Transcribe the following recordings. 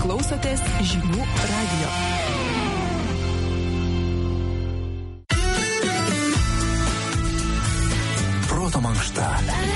Klausotės Žinių radijo. Proto mankšta.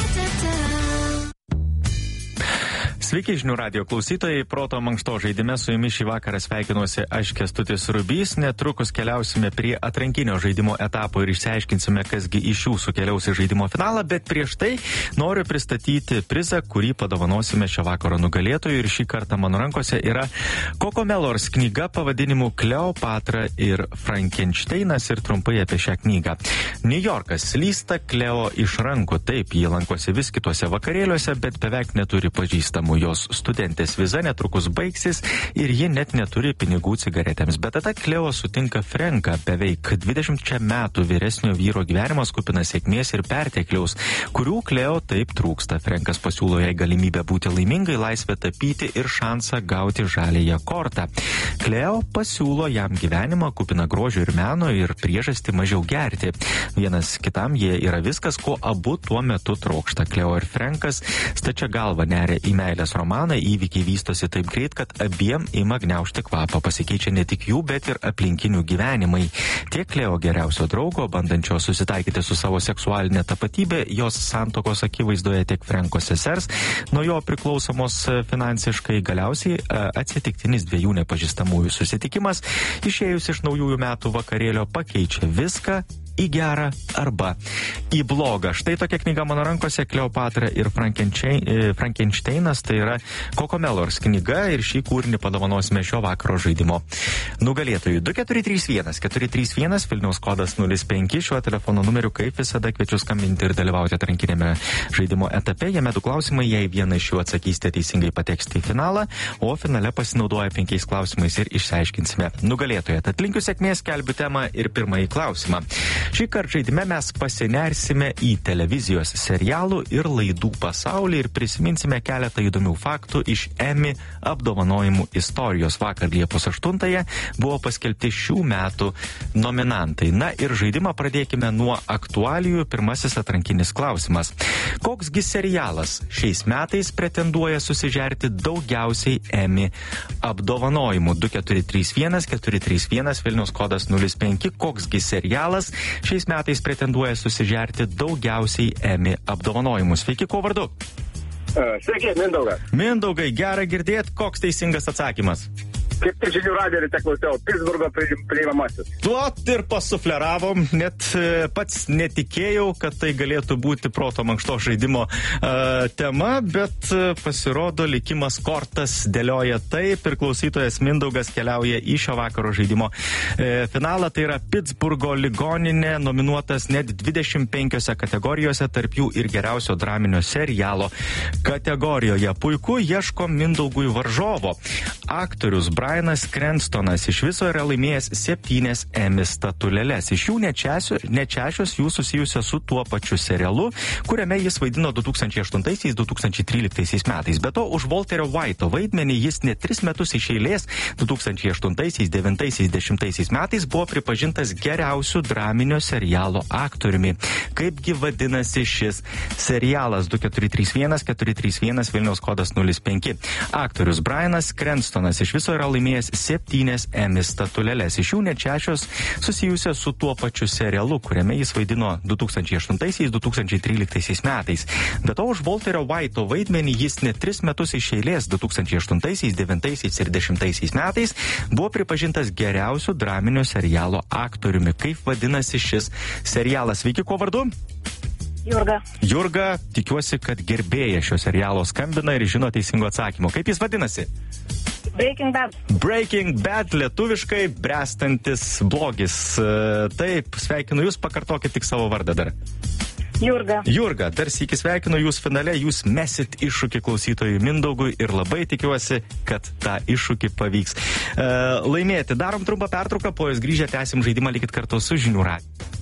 Sveiki, Žinių radijo klausytojai, Proto mankšto žaidime su jumis šį vakarą sveikinuosi aš, Kęstutis Rubys. Netrukus keliausime prie atrankinio žaidimo etapo ir išsiaiškinsime, kasgi iš jūsų keliaus į žaidimo finalą, bet prieš tai noriu pristatyti prizą, kurį padovanosime šio vakaro nugalėtojui, ir šį kartą mano rankose yra Koko Melors knyga pavadinimu Kleopatra ir Frankenšteinas, ir trumpai apie šią knygą. New Yorkas slysta Kleo iš rankų, taip, jie lankosi vis kitose vakarėliuose, bet beveik neturi pažįstamų. Jos studentės viza netrukus baigsis ir ji net neturi pinigų cigaretėms. Bet tada Kleo sutinka Frenką, beveik 20 metų vyresnio vyro gyvenimas kupinas sėkmės ir pertekliaus, kurių Kleo taip trūksta. Frenkas pasiūlo jai galimybę būti laimingai, laisvę tapyti ir šansą gauti žaliąją kortą. Kleo pasiūlo jam gyvenimą kupiną grožio ir meno ir priežastį mažiau gerti. Vienas kitam jie yra viskas, ko abu tuo metu trokšta. Kleo ir Frenkas stačia galva neria į meilės romaną, įvykiai vystosi taip greit, kad abiem ima gniaužti kvapą. Pasikeičia ne tik jų, bet ir aplinkinių gyvenimai. Tiek Kleo geriausio draugo, bandančio susitaikyti su savo seksualinė tapatybė, jos santokos akivaizdoje, tiek Frenko sesers, nuo jo priklausomos finansiškai, galiausiai atsitiktinis dviejų nepažįstamųjų susitikimas, išėjus iš naujųjų metų vakarėlio, pakeičia viską į gerą arba į blogą. Štai tokia knyga mano rankose, Kleopatra ir Frankenšteinas, tai yra Koko Melors knyga, ir šį kūrinį padovanosime šio vakaro žaidimo nugalėtojui. 2431 Vilniaus kodas 05, šiuo telefono numeriu kaip visada kviečiu skambinti ir dalyvauti atrankinėme žaidimo etape. Jame 2 klausimai, jei vieną iš jų atsakysite teisingai, pateksite į finalą, o finale pasinaudoja 5 klausimais ir išsiaiškinsime nugalėtoją. Tad linkiu sėkmės, kelbiu temą ir pirmąjį klausimą. Šį kartą žaidime mes pasinersime į televizijos serialų ir laidų pasaulį ir prisiminsime keletą įdomių faktų iš Emmy apdovanojimų istorijos. Vakar Liepos 8-ąją buvo paskelbti šių metų nominantai. Na ir žaidimą pradėkime nuo aktualijų. Pirmasis atrankinis klausimas. Koksgi serialas šiais metais pretenduoja susižerti daugiausiai Emmy apdovanojimų? 2431 Vilniaus kodas 05. Koksgi serialas šiais metais pretenduoja susižerti daugiausiai Emmy apdovanojimus? Sveiki, kuo vardu? Sveiki, Mindaugas. Mindaugai, gera girdėti, koks teisingas atsakymas? Kaip tik Žinių radijo ryte klausiau, Pittsburgo priimamasis. Tuot ir pasufleravom, net pats netikėjau, kad tai galėtų būti Proto mankšto žaidimo tema, bet pasirodo likimas kortas dėlioja taip ir klausytojas Mindaugas keliauja į šio vakaro žaidimo finalą. Tai yra Pittsburgo ligoninė, nominuotas net 25 kategorijose, tarp jų ir geriausio draminio serialo kategorijoje. Puiku, ieško Mindaugui varžovo. Aktorius Bryanas Cranstonas iš viso yra laimėjęs 7 Emmy statulėles. Iš jų nečiašios jų susijusios su tuo pačiu serialu, kuriame jis vaidino 2008-2013 metais. Be to, už Walterio White'o vaidmenį jis net 3 metus iš eilės 2008-2009-2010 metais buvo pripažintas geriausiu draminio serialo aktoriumi. Kaipgi vadinasi šis serialas? 2431 Vilniaus kodas 05. Aktorius Bryanas Cranstonas iš viso yra laimėjęs 7 Emmy statulėles. Iš jų net 6 susijusios su tuo pačiu serialu, kuriame jis vaidino 2008-2013 metais. Be to, už Walterio White'o vaidmenį jis net 3 metus iš eilės 2008-2009 ir 2010 metais buvo pripažintas geriausiu draminio serialo aktoriumi. Kaip vadinasi šis serialas? Sveiki, kuo vardu? Jurga. Jurga, tikiuosi, kad gerbėja šio serialo skambina ir žino teisingo atsakymo. Kaip jis vadinasi? Breaking Bad. Breaking Bad, lietuviškai bręstantis blogis. Taip, sveikinu jūs, pakartokit tik savo vardą dar. Jurga. Jurga, dar sykį sveikinu jūs finale, jūs mesit iššūkį klausytojui Mindaugui ir labai tikiuosi, kad tą iššūkį pavyks laimėti. Darom trumpą pertrauką, po jos grįžę tęsim žaidimą, likit kartu su Žinių radiju.